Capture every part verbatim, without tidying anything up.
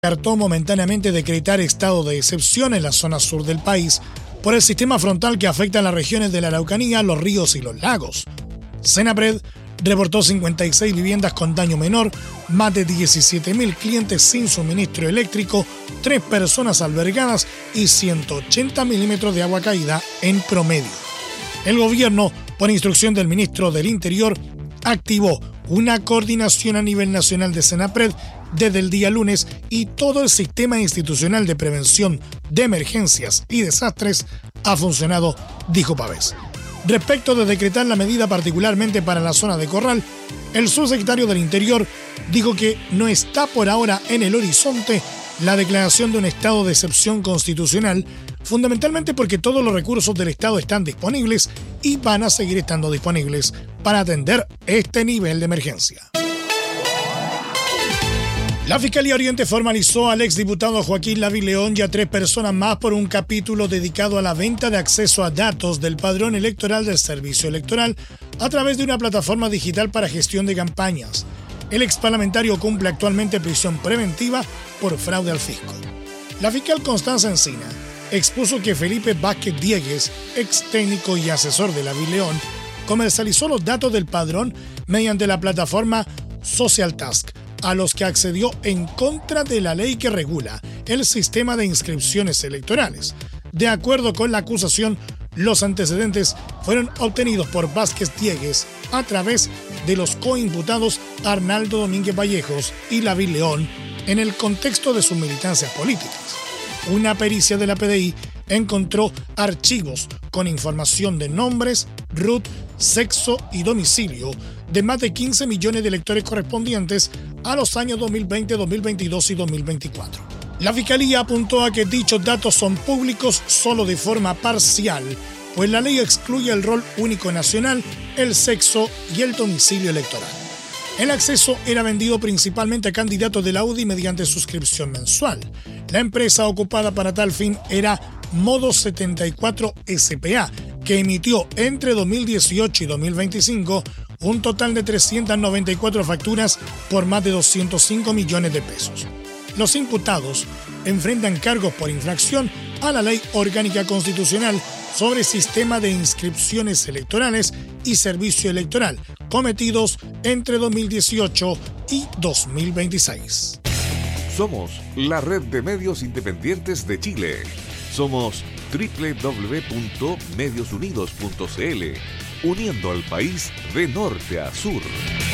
descartó momentáneamente decretar estado de excepción en la zona sur del país por el sistema frontal que afecta a las regiones de la Araucanía, los ríos y los lagos. Senapred reportó cincuenta y seis viviendas con daño menor, más de diecisiete mil clientes sin suministro eléctrico, tres personas albergadas y ciento ochenta milímetros de agua caída en promedio. El gobierno, por instrucción del ministro del Interior, activó una coordinación a nivel nacional de Senapred desde el día lunes y todo el sistema institucional de prevención de emergencias y desastres ha funcionado, dijo Pavés. Respecto de decretar la medida particularmente para la zona de Corral, el subsecretario del Interior dijo que no está por ahora en el horizonte la declaración de un estado de excepción constitucional, fundamentalmente porque todos los recursos del Estado están disponibles y van a seguir estando disponibles para atender este nivel de emergencia. La Fiscalía Oriente formalizó al exdiputado Joaquín Lavín León y a tres personas más por un capítulo dedicado a la venta de acceso a datos del padrón electoral del Servicio Electoral a través de una plataforma digital para gestión de campañas. El exparlamentario cumple actualmente prisión preventiva por fraude al fisco. La fiscal Constanza Encina expuso que Felipe Vázquez Diegues, ex técnico y asesor de Lavín León, comercializó los datos del padrón mediante la plataforma Social Task, a los que accedió en contra de la ley que regula el sistema de inscripciones electorales. De acuerdo con la acusación, los antecedentes fueron obtenidos por Vázquez Diegues a través de los coimputados Arnaldo Domínguez Vallejos y Lavín León en el contexto de sus militancias políticas. Una pericia de la P D I encontró archivos con información de nombres, R U T, sexo y domicilio de más de quince millones de electores correspondientes a los años dos mil veinte, dos mil veintidós y dos mil veinticuatro. La Fiscalía apuntó a que dichos datos son públicos solo de forma parcial, pues la ley excluye el rol único nacional, el sexo y el domicilio electoral. El acceso era vendido principalmente a candidatos de la U D I mediante suscripción mensual. La empresa ocupada para tal fin era Modo setenta y cuatro S P A, que emitió entre dos mil dieciocho y dos mil veinticinco un total de trescientas noventa y cuatro facturas por más de doscientos cinco millones de pesos. Los imputados enfrentan cargos por infracción a la Ley Orgánica Constitucional sobre Sistema de Inscripciones Electorales y Servicio Electoral, cometidos entre dos mil dieciocho y dos mil veintiséis. Somos la red de medios independientes de Chile. Somos doble u doble u doble u punto medios unidos punto c l, uniendo al país de norte a sur.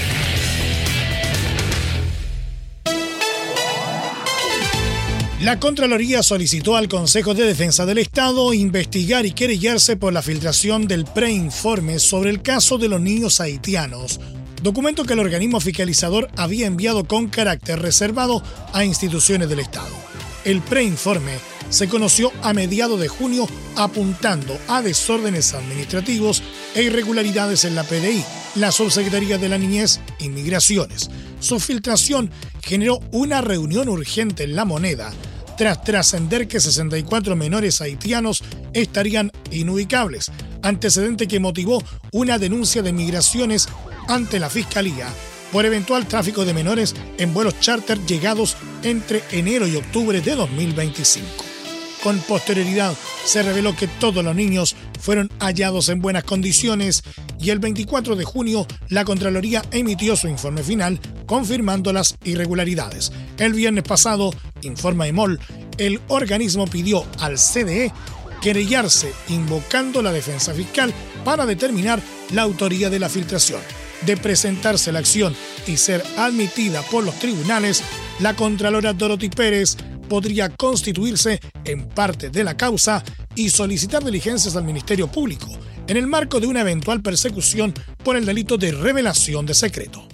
La Contraloría solicitó al Consejo de Defensa del Estado investigar y querellarse por la filtración del preinforme sobre el caso de los niños haitianos, documento que el organismo fiscalizador había enviado con carácter reservado a instituciones del Estado. El preinforme se conoció a mediados de junio apuntando a desórdenes administrativos e irregularidades en la P D I, la Subsecretaría de la Niñez y Migraciones. Su filtración generó una reunión urgente en La Moneda, tras trascender que sesenta y cuatro menores haitianos estarían inubicables, antecedente que motivó una denuncia de Migraciones ante la Fiscalía por eventual tráfico de menores en vuelos charter llegados entre enero y octubre de dos mil veinticinco. Con posterioridad se reveló que todos los niños fueron hallados en buenas condiciones y el veinticuatro de junio la Contraloría emitió su informe final confirmando las irregularidades. El viernes pasado, informa EMOL, el organismo pidió al C D E querellarse invocando la defensa fiscal para determinar la autoría de la filtración. De presentarse la acción y ser admitida por los tribunales, la Contralora Dorothy Pérez podría constituirse en parte de la causa y solicitar diligencias al Ministerio Público en el marco de una eventual persecución por el delito de revelación de secreto.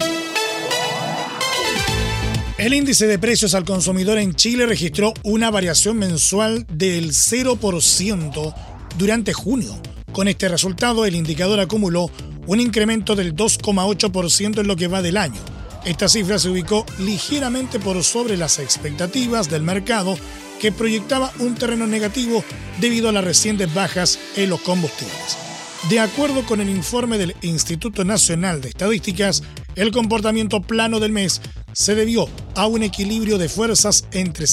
El índice de precios al consumidor en Chile registró una variación mensual del cero por ciento durante junio. Con este resultado, el indicador acumuló un incremento del dos coma ocho por ciento en lo que va del año. Esta cifra se ubicó ligeramente por sobre las expectativas del mercado, que proyectaba un terreno negativo debido a las recientes bajas en los combustibles. De acuerdo con el informe del Instituto Nacional de Estadísticas, el comportamiento plano del mes se debió a un equilibrio de fuerzas entre